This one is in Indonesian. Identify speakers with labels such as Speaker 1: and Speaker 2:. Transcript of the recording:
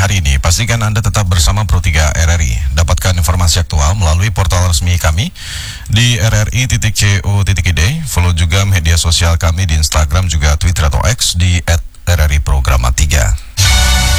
Speaker 1: hari ini. Pastikan Anda tetap bersama Pro3 RRI. Dapatkan informasi aktual melalui portal resmi kami di rri.co.id. Follow juga media sosial kami di Instagram juga Twitter atau X di @RRI Programa 3.